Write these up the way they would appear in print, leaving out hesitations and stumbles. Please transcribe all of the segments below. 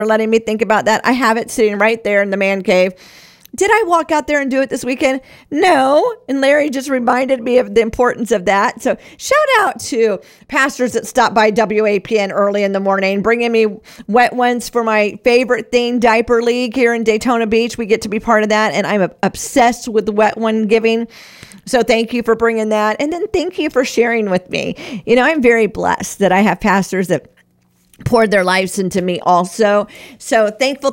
letting me think about that. I have it sitting right there in the man cave. Did I walk out there and do it this weekend? No. And Larry just reminded me of the importance of that. So shout out to pastors that stop by WAPN early in the morning, bringing me wet ones for my favorite thing, Diaper League here in Daytona Beach. We get to be part of that. And I'm obsessed with the wet one giving. So thank you for bringing that. And then thank you for sharing with me. You know, I'm very blessed that I have pastors that poured their lives into me also. So thankful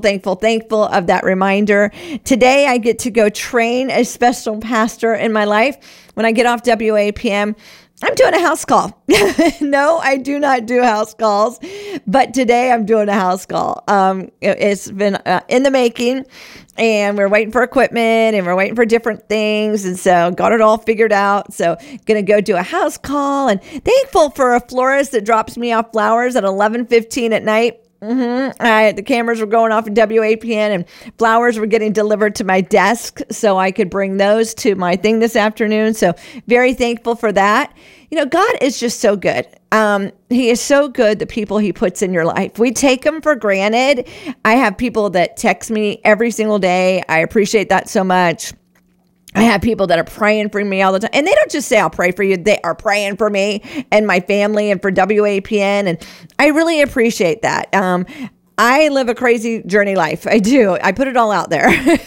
of that reminder. Today, I get to go train a special pastor in my life. When I get off WAPM, I'm doing a house call. No, I do not do house calls, but today I'm doing a house call. It's been in the making, and we're waiting for equipment and we're waiting for different things. And so got it all figured out. So going to go do a house call, and thankful for a florist that drops me off flowers at 11:15 at night. The cameras were going off in WAPN and flowers were getting delivered to my desk so I could bring those to my thing this afternoon. So very thankful for that. You know, God is just so good. He is so good, the people he puts in your life. We take them for granted. I have people that text me every single day. I appreciate that so much. I have people that are praying for me all the time. And they don't just say, I'll pray for you. They are praying for me and my family and for WAPN. And I really appreciate that. I live a crazy journey life. I do. I put it all out there, which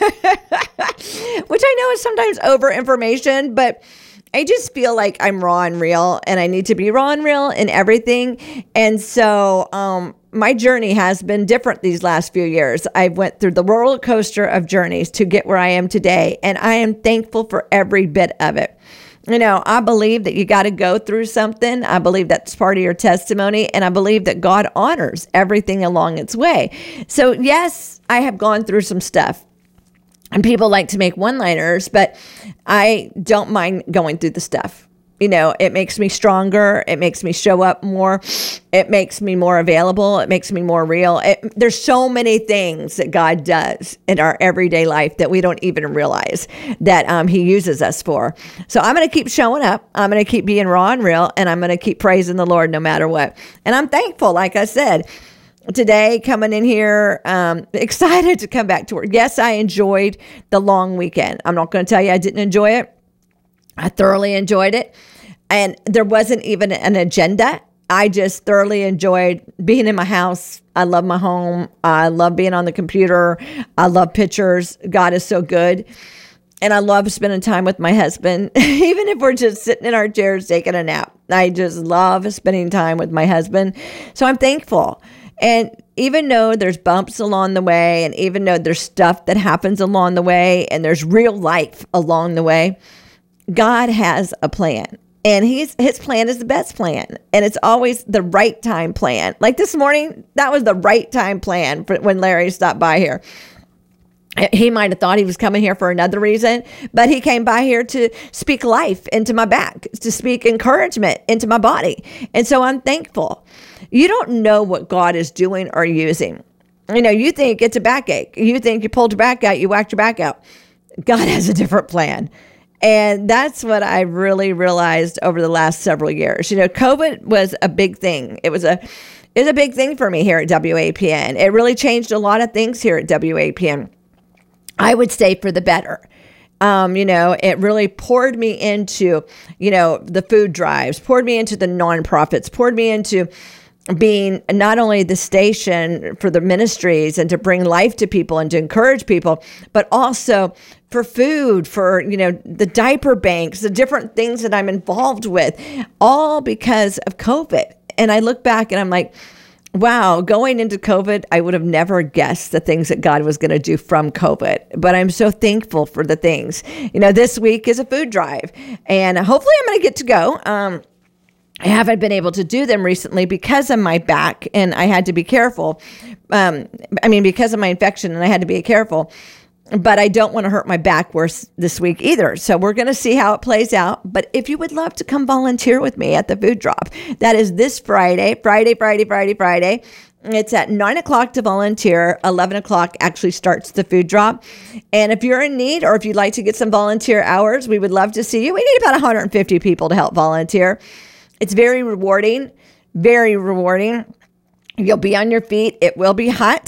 I know is sometimes over information, but I just feel like I'm raw and real, and I need to be raw and real in everything. And so my journey has been different these last few years. I went through the roller coaster of journeys to get where I am today, and I am thankful for every bit of it. You know, I believe that you got to go through something. I believe that's part of your testimony, and I believe that God honors everything along its way. So yes, I have gone through some stuff. And people like to make one-liners, but I don't mind going through the stuff. You know, it makes me stronger. It makes me show up more. It makes me more available. It makes me more real. There's so many things that God does in our everyday life that we don't even realize that he uses us for. So I'm going to keep showing up. I'm going to keep being raw and real, and I'm going to keep praising the Lord no matter what. And I'm thankful, like I said, today, coming in here, excited to come back to work. Yes, I enjoyed the long weekend. I'm not going to tell you I didn't enjoy it. I thoroughly enjoyed it. And there wasn't even an agenda. I just thoroughly enjoyed being in my house. I love my home. I love being on the computer. I love pictures. God is so good. And I love spending time with my husband, even if we're just sitting in our chairs taking a nap. I just love spending time with my husband. So I'm thankful. And even though there's bumps along the way, and even though there's stuff that happens along the way, and there's real life along the way, God has a plan. And his plan is the best plan. And it's always the right time plan. Like this morning, that was the right time plan for when Larry stopped by here. He might have thought he was coming here for another reason, but he came by here to speak life into my back, to speak encouragement into my body. And so I'm thankful. You don't know what God is doing or using. You know, you think it's a backache. You think you pulled your back out, you whacked your back out. God has a different plan. And that's what I really realized over the last several years. You know, COVID was a big thing. It was a big thing for me here at WAPN. It really changed a lot of things here at WAPN. I would say for the better. You know, it really poured me into, you know, the food drives, poured me into the nonprofits, poured me into being not only the station for the ministries and to bring life to people and to encourage people, but also for food, for, you know, the diaper banks, the different things that I'm involved with, all because of COVID. And I look back and I'm like, wow, going into COVID, I would have never guessed the things that God was going to do from COVID. But I'm so thankful for the things. You know, this week is a food drive, and hopefully I'm going to get to go. I haven't been able to do them recently because of my back, and I had to be careful. Because of my infection, and I had to be careful. But I don't want to hurt my back worse this week either. So we're going to see how it plays out. But if you would love to come volunteer with me at the food drop, that is this Friday. It's at 9 o'clock to volunteer. 11 o'clock actually starts the food drop. And if you're in need, or if you'd like to get some volunteer hours, we would love to see you. We need about 150 people to help volunteer. It's very rewarding, very rewarding. You'll be on your feet. It will be hot.